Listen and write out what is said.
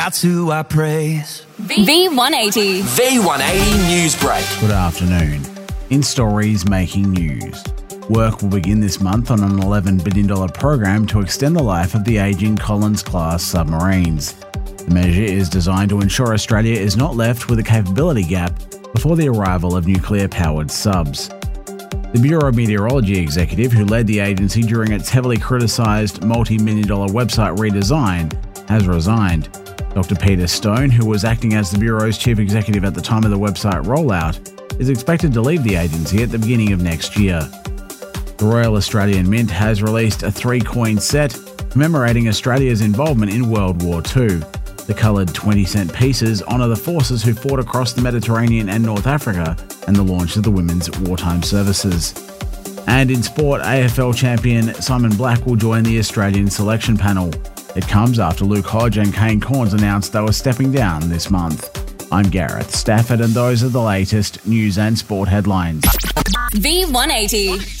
That's who I praise. V180. V180 News Break. Good afternoon. In stories making news. Work will begin this month on an $11 billion program to extend the life of the ageing Collins-class submarines. The measure is designed to ensure Australia is not left with a capability gap before the arrival of nuclear-powered subs. The Bureau of Meteorology executive who led the agency during its heavily criticised multi-million-dollar website redesign has resigned. Dr. Peter Stone, who was acting as the Bureau's chief executive at the time of the website rollout, is expected to leave the agency at the beginning of next year. The Royal Australian Mint has released a 3-coin set commemorating Australia's involvement in World War II. The coloured 20-cent pieces honour the forces who fought across the Mediterranean and North Africa and the launch of the Women's Wartime Services. And in sport, AFL champion Simon Black will join the Australian selection panel. It comes after Luke Hodge and Kane Cornes announced they were stepping down this month. I'm Gareth Stafford, and those are the latest news and sport headlines. V180.